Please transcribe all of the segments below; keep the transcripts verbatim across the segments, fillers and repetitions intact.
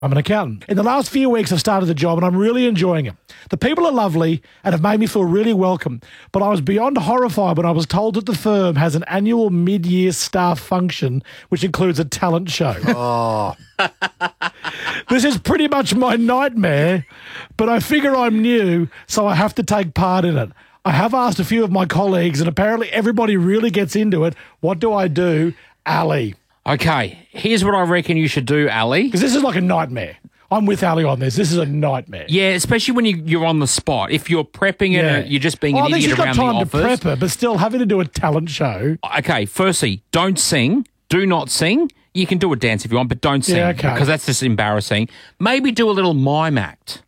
I'm an accountant. In the last few weeks, I've started the job and I'm really enjoying it. The people are lovely and have made me feel really welcome. But I was beyond horrified when I was told that the firm has an annual mid-year staff function, which includes a talent show. Oh. This is pretty much my nightmare, but I figure I'm new, so I have to take part in it. I have asked a few of my colleagues and apparently everybody really gets into it. What do I do? Ali. Okay, here's what I reckon you should do, Ali. Because this is like a nightmare. I'm with Ali on this. This is a nightmare. Yeah, especially when you, you're on the spot. If you're prepping Yeah. it, you're just being Oh, an at least idiot you've around got the time office. to prep her, but still having to do a talent show. Okay, firstly, don't sing. Do not sing. You can do a dance if you want, but don't sing Yeah, okay. because that's just embarrassing. Maybe do a little mime act.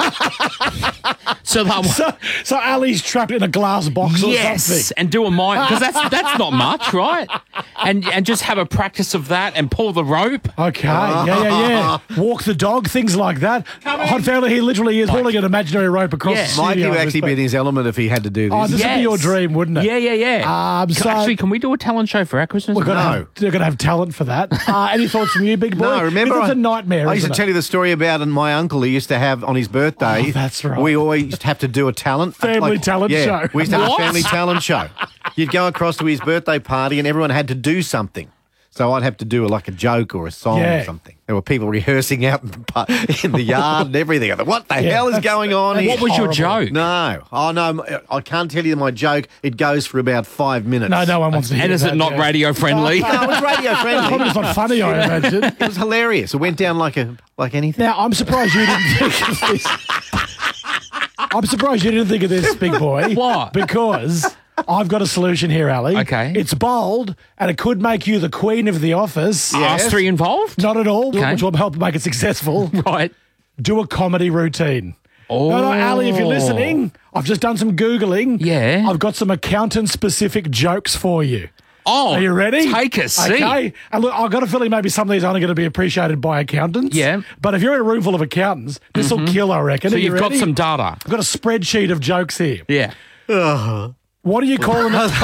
so that So, so Ali's trapped in a glass box or yes, something. and do a mime because that's that's not much, right? And and just have a practice of that and pull the rope. Okay, yeah, yeah, yeah. Walk the dog, things like that. Hot Family, he literally is hauling an imaginary rope across Yeah. the Mikey studio. would actually be in his element if he had to do this. Oh, this would be your dream, wouldn't it? Yeah, yeah, yeah. Um, so Actually, can we do a talent show for our Christmas? we're gonna No. have, you're going to have talent for that. Uh, any thoughts from you, big boy? No, remember, It's I, a nightmare, I used isn't to it? tell you the story about my uncle he used to have on his birthday. Oh, that's right. We always used to have to do a talent. Family talent yeah, show. We used to have What? a family talent show. You'd go across to his birthday party and everyone had to do something. So I'd have to do like a joke or a song Yeah. or something. There were people rehearsing out in the, pu- in the yard and everything. I thought, what the Yeah, hell is that's- going on that's here? What was your Horrible. joke? No. Oh, no. I can't tell you my joke. It goes for about five minutes. No, no one wants to hear And is that, it not yeah. radio friendly? No, it was radio Probably friendly. it's not funny, I imagine. It was hilarious. It went down like a like anything. Now, I'm surprised you didn't think of this. I'm surprised you didn't think of this, big boy. What? Because I've got a solution here, Ali. Okay. It's bold, and it could make you the queen of the office. Us three involved? Not at all, Okay. which will help make it successful. Right. Do a comedy routine. Oh. No, no, Ali, if you're listening, I've just done some Googling. Yeah. I've got some accountant-specific jokes for you. Oh, Are you ready? Take a seat. Okay. And look, I've got a feeling maybe some of these aren't going to be appreciated by accountants. Yeah. But if you're in a room full of accountants, this will kill, I reckon. So Are you you've got ready? some data. I've got a spreadsheet of jokes here. Yeah. What do you call them? Was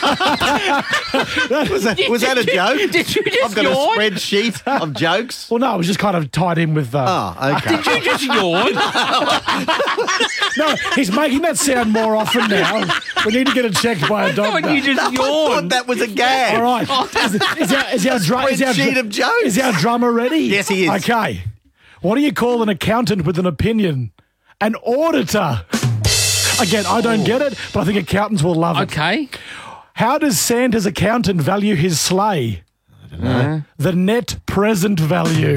that, was that a joke? Did you just I've got yawn? a spreadsheet of jokes. Well, no, it was just kind of tied in with. Uh, Oh, okay. Did you just yawn? No, he's making that sound more often now. We need to get it checked by a When doctor. you just I thought yawned. that was a gag. All right. Is, is, our, is, our drum, is, our, Spreadsheet of jokes. is our drummer ready? Yes, he is. Okay. What do you call an accountant with an opinion? An auditor. Again, I don't get it, but I think accountants will love it. Okay. How does Santa's accountant value his sleigh? I don't know. The net present value.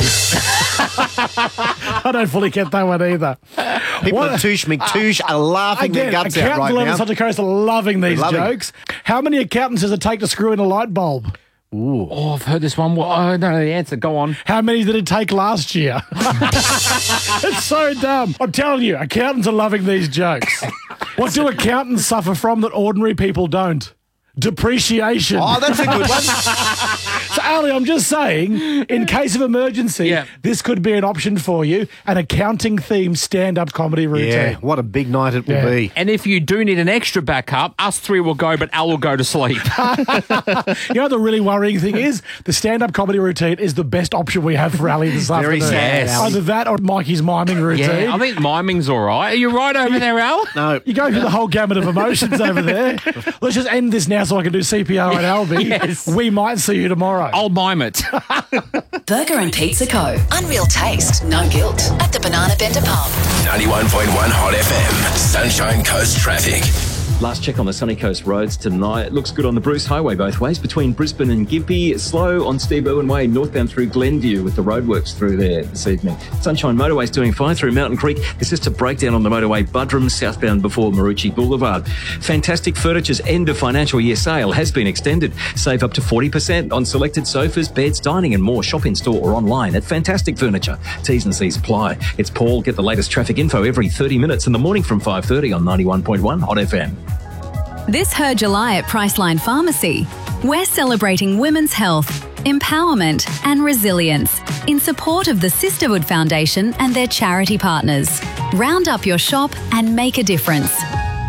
I don't fully get that one either. People What- at Touche McTouche are laughing Again, their guts out accountants right level now. such a coast are loving these Loving. jokes. How many accountants does it take to screw in a light bulb? Oh, I've heard this one. Well, I don't know the answer. Go on. How many did it take last year? It's so dumb. I'm telling you, accountants are loving these jokes. What do accountants suffer from that ordinary people don't? Depreciation. Oh, that's a good one. So, Ali, I'm just saying, in case of emergency, Yeah. this could be an option for you, an accounting-themed stand-up comedy routine. Yeah, what a big night it will Yeah. be. And if you do need an extra backup, us three will go, but Al will go to sleep. You know the really worrying thing is? The stand-up comedy routine is the best option we have for Ali this Very afternoon. sad, Ali. Either that or Mikey's miming routine. Yeah, I think miming's all right. Are you right over there, Al? No. You go through the whole gamut of emotions over there. Let's just end this now so I can do C P R at Albie. Yes. We might see you tomorrow. I'll mime it. Burger and Pizza Co. Unreal taste, no guilt. At the Banana Bender Pub. ninety-one point one Hot F M. Sunshine Coast traffic. Last check on the Sunny Coast roads tonight. It looks good on the Bruce Highway both ways between Brisbane and Gympie. Slow on Steve Irwin Way northbound through Glenview with the roadworks through there this evening. Sunshine Motorway's doing fine through Mountain Creek. There's just a breakdown on the motorway Budrum southbound before Marucci Boulevard. Fantastic Furniture's end of financial year sale has been extended. Save up to forty percent on selected sofas, beds, dining and more. Shop in store or online at Fantastic Furniture. T's and C's apply. It's Paul. Get the latest traffic info every thirty minutes in the morning from five thirty on ninety-one point one Hot F M. This Her July at Priceline Pharmacy, we're celebrating women's health, empowerment and resilience in support of the Sisterhood Foundation and their charity partners. Round up your shop and make a difference.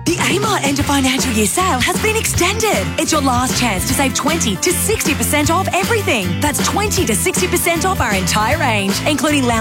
The Amart end of financial year sale has been extended. It's your last chance to save twenty to sixty percent off everything. That's twenty to sixty percent off our entire range, including lounge